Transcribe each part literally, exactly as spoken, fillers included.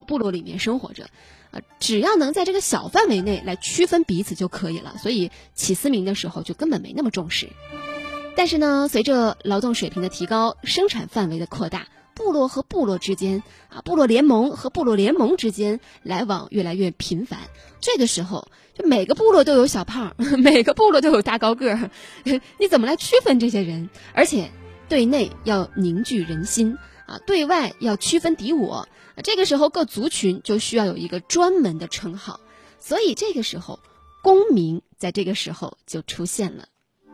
部落里面生活着，啊，只要能在这个小范围内来区分彼此就可以了，所以起私民的时候就根本没那么重视。但是呢，随着劳动水平的提高，生产范围的扩大，部落和部落之间啊，部落联盟和部落联盟之间来往越来越频繁。这个时候，就每个部落都有小胖，每个部落都有大高个儿，你怎么来区分这些人？而且对内要凝聚人心啊，对外要区分敌我。这个时候，各族群就需要有一个专门的称号，所以这个时候，公民在这个时候就出现了。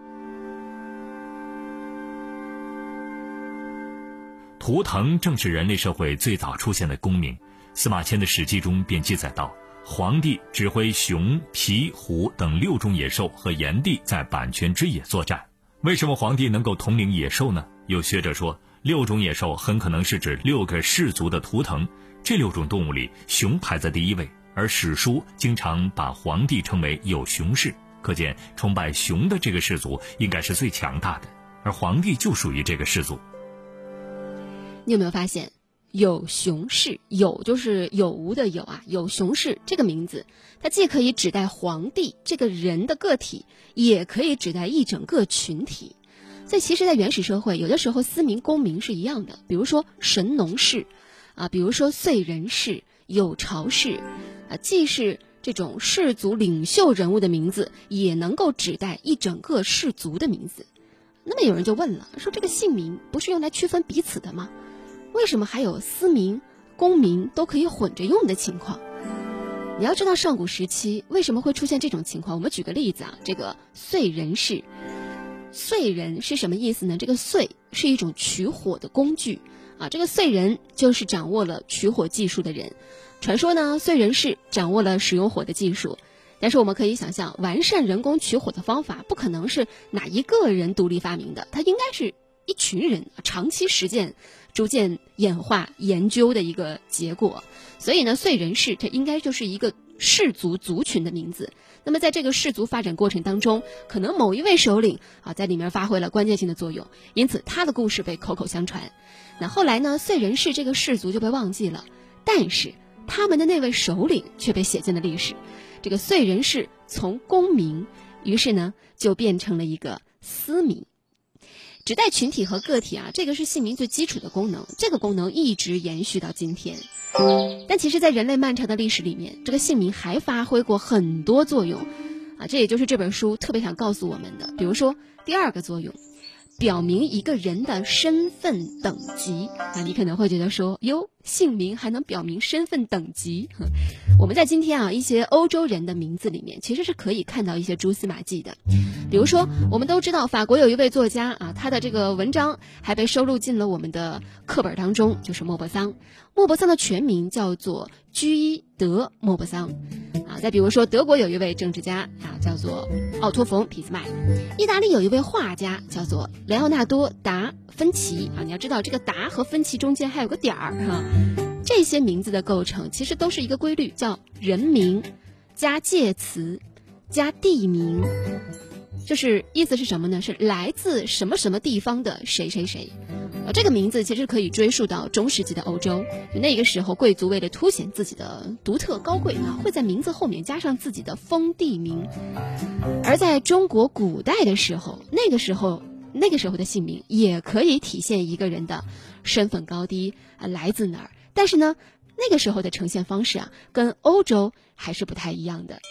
图腾正是人类社会最早出现的功名。司马迁的《史记》中便记载道，皇帝指挥熊、罴、虎等六种野兽和炎帝在阪泉之野作战。为什么皇帝能够统领野兽呢？有学者说，六种野兽很可能是指六个氏族的图腾，这六种动物里，熊排在第一位，而史书经常把皇帝称为有熊氏，可见崇拜熊的这个氏族应该是最强大的，而皇帝就属于这个氏族。 你有没有发现，有熊氏，有就是有无的有啊，有熊氏这个名字，它既可以指代皇帝这个人的个体，也可以指代一整个群体。所以其实在原始社会，有的时候私民公民是一样的，比如说神农氏啊，比如说燧人氏、有巢氏啊，既是这种氏族领袖人物的名字，也能够指代一整个氏族的名字。那么有人就问了，说这个姓名不是用来区分彼此的吗？为什么还有私民、公民都可以混着用的情况？你要知道上古时期为什么会出现这种情况，我们举个例子啊，这个燧人氏。燧人是什么意思呢？这个燧是一种取火的工具啊，这个燧人就是掌握了取火技术的人。传说呢，燧人氏掌握了使用火的技术，但是我们可以想象，完善人工取火的方法不可能是哪一个人独立发明的，它应该是一群人长期实践、逐渐演化研究的一个结果。所以呢，燧人氏这应该就是一个氏族族群的名字。那么在这个氏族发展过程当中，可能某一位首领啊在里面发挥了关键性的作用，因此他的故事被口口相传。那后来呢，燧人氏这个氏族就被忘记了，但是他们的那位首领却被写进了历史。这个燧人氏从公民，于是呢就变成了一个私民。指代群体和个体啊，这个是姓名最基础的功能，这个功能一直延续到今天。但其实在人类漫长的历史里面，这个姓名还发挥过很多作用啊，这也就是这本书特别想告诉我们的。比如说第二个作用，表明一个人的身份等级啊，你可能会觉得说，哟，姓名还能表明身份等级？我们在今天啊一些欧洲人的名字里面，其实是可以看到一些蛛丝马迹的。比如说，我们都知道法国有一位作家啊，他的这个文章还被收录进了我们的课本当中，就是莫泊桑。莫泊桑的全名叫做居伊德莫泊桑啊。再比如说，德国有一位政治家啊，叫做奥托冯俾斯麦。意大利有一位画家叫做莱奥纳多达芬奇啊。你要知道，这个达和芬奇中间还有个点儿哈。这些名字的构成其实都是一个规律，叫人名加介词加地名，就是意思是什么呢？是来自什么什么地方的谁谁谁。呃，这个名字其实可以追溯到中世纪的欧洲，那个时候贵族为了凸显自己的独特高贵啊，会在名字后面加上自己的封地名。而在中国古代的时候，那个时候那个时候的姓名也可以体现一个人的身份高低啊，来自哪儿。但是呢，那个时候的呈现方式啊，跟欧洲还是不太一样的。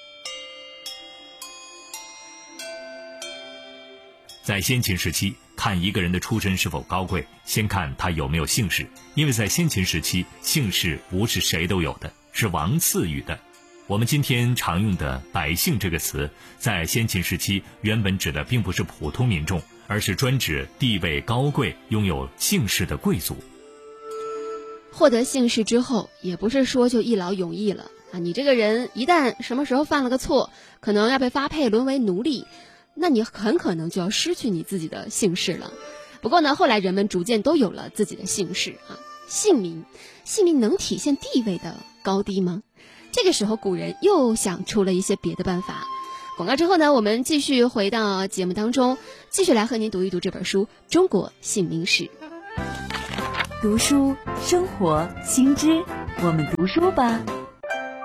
在先秦时期，看一个人的出身是否高贵，先看他有没有姓氏，因为在先秦时期，姓氏不是谁都有的，是王赐予的。我们今天常用的百姓这个词，在先秦时期原本指的并不是普通民众，而是专指地位高贵、拥有姓氏的贵族。 获得姓氏之后，也不是说就一劳永逸了啊！你这个人一旦什么时候犯了个错，可能要被发配沦为奴隶，那你很可能就要失去你自己的姓氏了。不过呢，后来人们逐渐都有了自己的姓氏啊，姓名，姓名能体现地位的高低吗？这个时候古人又想出了一些别的办法。广告之后呢，我们继续回到节目当中，继续来和您读一读这本书《中国姓名史》。 读书、生活、新知， 我们读书吧。